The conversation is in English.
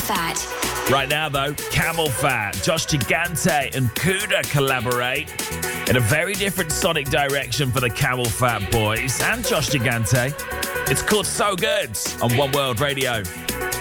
Fat. Right now, though, Camel Fat, Josh Gigante and Kuda collaborate in a very different sonic direction for the Camel Fat boys and Josh Gigante. It's called So Good on One World Radio.